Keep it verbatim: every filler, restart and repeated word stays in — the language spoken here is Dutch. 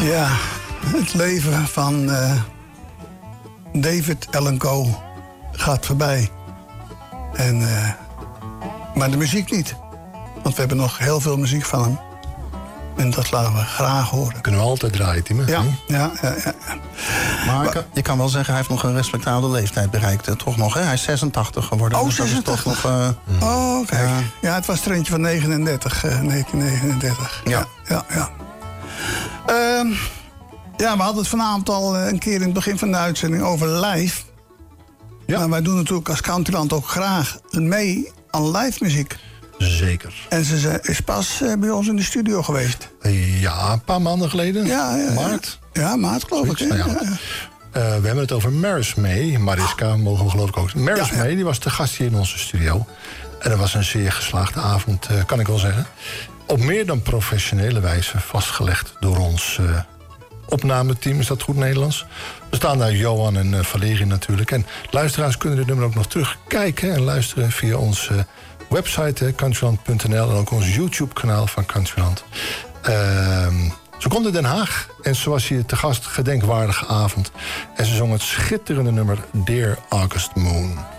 Ja, het leven van uh, David Allan Coe gaat voorbij. En, uh, maar de muziek niet. Want we hebben nog heel veel muziek van hem. En dat laten we graag horen. Kunnen we altijd draaien, Tim. Ja, ja, ja, ja. Maar, maar je kan wel zeggen, hij heeft nog een respectabele leeftijd bereikt. Toch nog, hè? Hij is zesentachtig geworden. Oh, dus zesentachtig. Dat is toch nog, uh, oh, kijk. Ja. ja, het was er eentje van negenendertig. Uh, negentien negenendertig. Ja. Ja, ja, ja. Uh, ja, we hadden het vanavond al een keer in het begin van de uitzending over live. Ja. Maar wij doen natuurlijk als Countryland ook graag mee aan live muziek. Zeker. En ze is pas uh, bij ons in de studio geweest. Ja, een paar maanden geleden. Ja, ja, maart. Ja, maart geloof ik. Nou ja. Ja. Uh, we hebben het over Maris May. Mariska mogen we geloof ik ook. Maris ja, ja. May die was te gast hier in onze studio. En dat was een zeer geslaagde avond, uh, kan ik wel zeggen. Op meer dan professionele wijze vastgelegd door ons uh, opnameteam. Is dat goed Nederlands? We staan daar Johan en uh, Valerie natuurlijk. En luisteraars kunnen dit nummer ook nog terugkijken en luisteren via onze uh, website countryland punt n l en ook ons YouTube-kanaal van Countryland. Uh, ze komt uit Den Haag en ze was hier te gast, gedenkwaardige avond. En ze zong het schitterende nummer Dear August Moon.